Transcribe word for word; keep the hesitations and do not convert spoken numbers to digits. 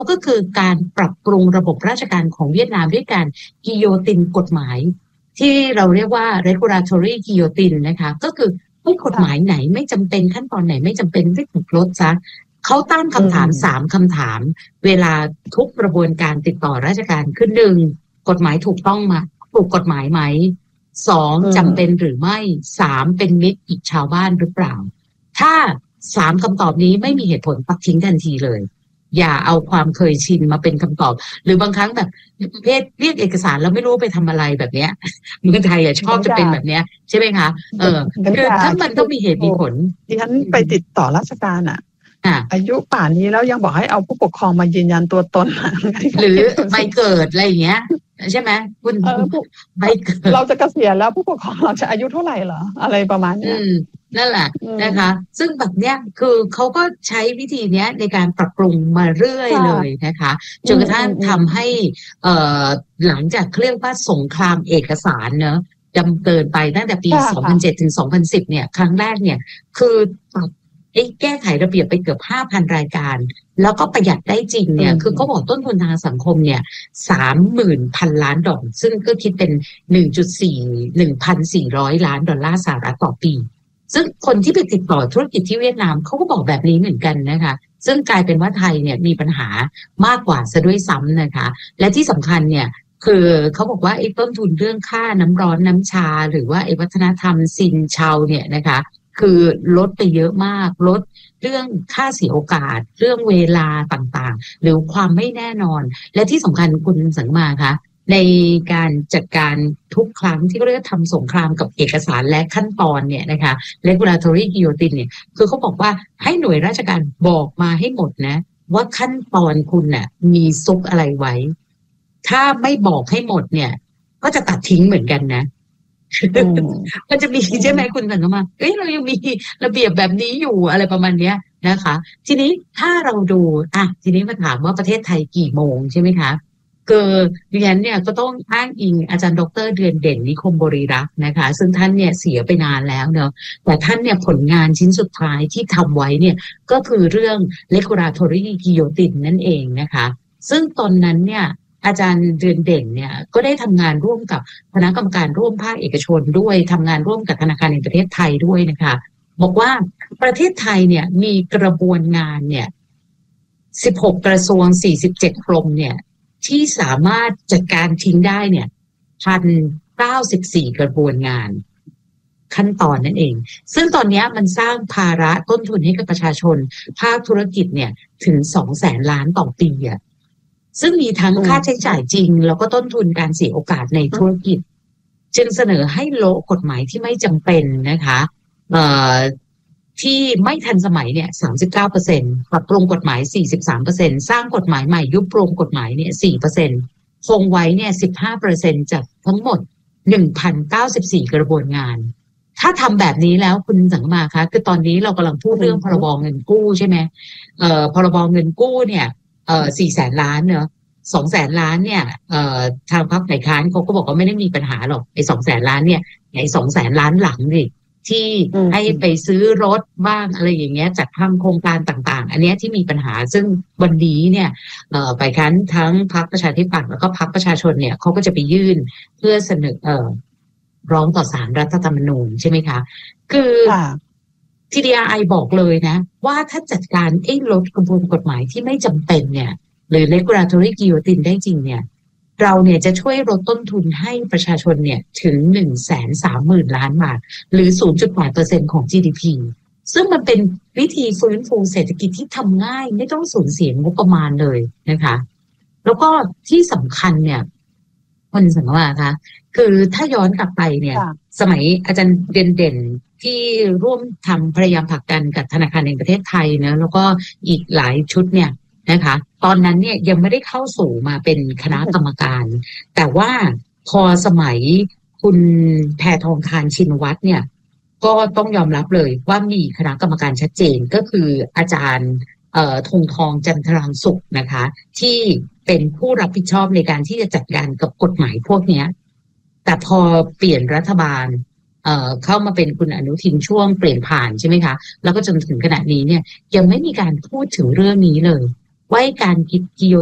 ก็คือการปรับปรุงระบบราชการของเวียดนามด้วยการกิโยตินกฎหมายที่เราเรียกว่า regulatory guillotine นะคะก็คือให้กฎหมายไหนไม่จำเป็นขั้นตอนไหนไม่จำเป็นไม่ถูกลดซะเขาตั้งคำถามสามคำถามเวลาทุกกระบวนการติดต่อราชการคือหนึ่งกฎหมายถูกต้องมาถูกกฎหมายไหมสองจำเป็นหรือไม่สามเป็นมิตรอีกชาวบ้านหรือเปล่าถ้าสามคำตอบนี้ไม่มีเหตุผลปักทิ้งทันทีเลยอย่าเอาความเคยชินมาเป็นคำตอบหรือบางครั้งแบบประเภทเรียกเอกสารแล้วไม่รู้ไปทำอะไรแบบเนี้ยเมืองไทยอ่ะชอบจะเป็นแบบเนี้ยใช่ไหมคะเออคือถ้ามันต้องมีเหตุมีผลดิฉันไปติดต่อราชการอ่ะอายุป่านนี้แล้วยังบอกให้เอาผู้ปกครองมายืนยันตัวตนหรือใบเกิดอะไรอย่างเงี้ยใช่ไหมคุณใบเกิดเราจะเกษียณแล้วผู้ปกครองเราจะอายุเท่าไหร่เหรออะไรประมาณนี้นั่นแหละนะคะซึ่งแบบเนี้ยคือเขาก็ใช้วิธีเนี้ยในการปรับปรุงมาเรื่อยเลยนะคะจนกระทั่งทำให้เอ่อหลังจากเรียกว่าสงครามเอกสารเนอะดำเนินไปตั้งแต่ปีสองพันเจ็ดถึงสองพันสิบเนี่ยครั้งแรกเนี่ยคือไอ้แก้ไขระเบียบไปเกือบ ห้าพัน รายการแล้วก็ประหยัดได้จริงเนี่ยคือเขาบอกต้นทุนทางสังคมเนี่ย สามหมื่น พันล้านดอลลาร์ซึ่งก็คิดเป็น หนึ่งจุดสี่ หนึ่งพันสี่ร้อย ล้านดอลลาร์สหรัฐต่อปีซึ่งคนที่ไปติดต่อธุรกิจที่เวียดนามเขาก็บอกแบบนี้เหมือนกันนะคะซึ่งกลายเป็นว่าไทยเนี่ยมีปัญหามากกว่าซะด้วยซ้ำนะคะและที่สำคัญเนี่ยคือเขาบอกว่าไอ้ต้นทุนเรื่องค่าน้ำร้อนน้ำชาหรือว่าไอ้วัฒนธรรมซินเชาเนี่ยนะคะคือลดไปเยอะมากลดเรื่องค่าเสียโอกาสเรื่องเวลาต่างๆหรือความไม่แน่นอนและที่สำคัญคุณสังมาคะในการจัดการทุกครั้งที่เขาเรียกทำสงครามกับเอกสารและขั้นตอนเนี่ยนะคะ regulatory guillotine เนี่ยคือเขาบอกว่าให้หน่วยราชการบอกมาให้หมดนะว่าขั้นตอนคุณน่ะมีซุกอะไรไว้ถ้าไม่บอกให้หมดเนี่ยก็จะตัดทิ้งเหมือนกันนะมันจะมีใช่ไหมคุณสันมาเอ้ยเรายังมีระเบียบแบบนี้อยู่อะไรประมาณเนี้ยนะคะทีนี้ถ้าเราดูอ่ะทีนี้มาถามว่าประเทศไทยกี่โมงใช่ไหมคะคือดิฉันเนี่ยก็ต้องอ้างอิงอาจารย์ดร.เดือนเด่นนิคมบริรักษ์นะคะซึ่งท่านเนี่ยเสียไปนานแล้วเนาะแต่ท่านเนี่ยผลงานชิ้นสุดท้ายที่ทำไว้เนี่ยก็คือเรื่อง regulatory guillotine นั่นเองนะคะซึ่งตอนนั้นเนี่ยอาจารย์เดือนเด่นเนี่ยก็ได้ทำงานร่วมกับคณะกรรมการร่วมภาคเอกชนด้วยทำงานร่วมกับธนาคารแห่งประเทศไทยด้วยนะคะบอกว่าประเทศไทยเนี่ยมีกระบวนงานเนี่ยสิบหกกระทรวงสี่สิบเจ็ดกรมเนี่ยที่สามารถจัดการทิ้งได้เนี่ย หนึ่งพันเก้าสิบสี่ กระบวนงานขั้นตอนนั่นเองซึ่งตอนนี้มันสร้างภาระต้นทุนให้กับประชาชนภาคธุรกิจเนี่ยถึง สองแสน ล้านต่อปีอ่ะซึ่งมีทั้งค่าใช้จ่ายจริงแล้วก็ต้นทุนการเสียโอกาสในธุรกิจจึงเสนอให้โละกฎหมายที่ไม่จำเป็นนะคะเอ่อที่ไม่ทันสมัยเนี่ย สามสิบเก้าเปอร์เซ็นต์ ปรับปรุงกฎหมาย สี่สิบสามเปอร์เซ็นต์ สร้างกฎหมายใหม่ยุบรวมกฎหมายเนี่ย สี่เปอร์เซ็นต์ คงไว้เนี่ย สิบห้าเปอร์เซ็นต์ จากทั้งหมด หนึ่งพันเก้าสิบสี่ กระบวนงานถ้าทำแบบนี้แล้วคุณสังมาคะคือตอนนี้เรากำลังพูดเรื่องพรบเงินกู้ใช่ไหมเอ่อพรบเงินกู้เนี่ยเอ่อ สี่แสน ล้านเนอะสองแสนล้านเนี่ยเอ่อทางพรรคฝ่ายค้านเขาก็บอกว่าไม่ได้มีปัญหาหรอกไอ้สองแสนล้านเนี่ยไอ้สองแสนล้านหลังดิที่ให้ไปซื้อรถบ้างอะไรอย่างเงี้ยจัดทำโครงการต่างๆอันเนี้ยที่มีปัญหาซึ่งวันนี้เนี่ยเอ่อฝ่ายค้านทั้งพรรคประชาธิปัตย์แล้วก็พรรคประชาชนเนี่ยเขาก็จะไปยื่นเพื่อเสนอเอ่อร้องต่อศาลรัฐธรรมนูญใช่ไหมคะคือ ที ดี อาร์ ไอ บอกเลยนะว่าถ้าจัดการไอ้ลดกระบวนกฎหมายที่ไม่จำเป็นเนี่ยหรือ regulatory guillotine ได้จริงเนี่ยเราเนี่ยจะช่วยลดต้นทุนให้ประชาชนเนี่ยถึง หนึ่งแสนสามหมื่น ล้านบาทหรือ ศูนย์จุดแปดเปอร์เซ็นต์ ของ จี ดี พี ซึ่งมันเป็นวิธีฟื้นฟูเศรษฐกิจที่ทำง่ายไม่ต้องสูญเสียงบประมาณเลยนะคะแล้วก็ที่สำคัญเนี่ยคนสังว่าคะคือถ้าย้อนกลับไปเนี่ยสมัยอาจารย์เด่นเด่นที่ร่วมทำพยายามผลักดันกับธนาคารแห่งประเทศไทยนะแล้วก็อีกหลายชุดเนี่ยนะคะตอนนั้นเนี่ยยังไม่ได้เข้าสู่มาเป็นคณะกรรมการแต่ว่าพอสมัยคุณแพทองธารชินวัตรเนี่ยก็ต้องยอมรับเลยว่ามีคณะกรรมการชัดเจนก็คืออาจารย์เอ่อธงทองจันทรังสุขนะคะที่เป็นผู้รับผิดชอบในการที่จะจัดการกับกฎหมายพวกนี้แต่พอเปลี่ยนรัฐบาลเอ่อเข้ามาเป็นคุณอนุทินช่วงเปลี่ยนผ่านใช่ไหมคะแล้วก็จนถึงขณะนี้เนี่ยยังไม่มีการพูดถึงเรื่องนี้เลยว่าการคิดกิโย